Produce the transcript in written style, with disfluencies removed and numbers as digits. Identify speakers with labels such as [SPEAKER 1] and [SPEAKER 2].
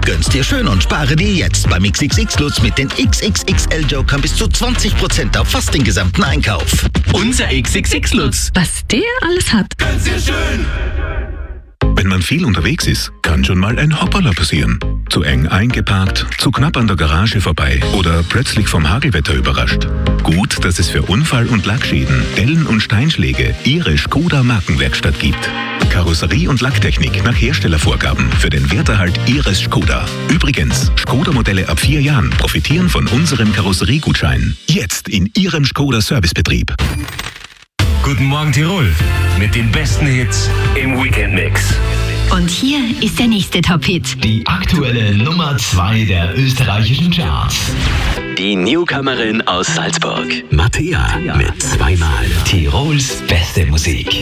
[SPEAKER 1] Gönn's dir schön und spare dir jetzt beim XXX Lutz mit den XXXL Jokern bis zu 20% auf fast den gesamten Einkauf.
[SPEAKER 2] Unser XXX Lutz.
[SPEAKER 3] Was der alles hat.
[SPEAKER 2] Gönn's dir schön.
[SPEAKER 4] Wenn man viel unterwegs ist, kann schon mal ein Hoppala passieren. Zu eng eingeparkt, zu knapp an der Garage vorbei oder plötzlich vom Hagelwetter überrascht. Gut, dass es für Unfall- und Lackschäden, Dellen und Steinschläge Ihre Skoda Markenwerkstatt gibt. Karosserie- und Lacktechnik nach Herstellervorgaben für den Werterhalt Ihres Skoda. Übrigens, Skoda-Modelle ab 4 Jahren profitieren von unserem Karosseriegutschein. Jetzt in Ihrem Skoda-Servicebetrieb.
[SPEAKER 5] Guten Morgen Tirol mit den besten Hits im Weekend-Mix.
[SPEAKER 6] Und hier ist der nächste Top-Hit.
[SPEAKER 7] Die aktuelle Nummer 2 der österreichischen Charts.
[SPEAKER 2] Die Newcomerin aus Salzburg.
[SPEAKER 7] Mattea mit zweimal Tirols beste Musik.